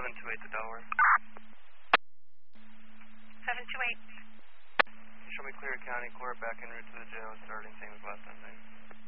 728 to Delaware. 728. Show me clear County Court back en route to the jail starting same as last time, thanks.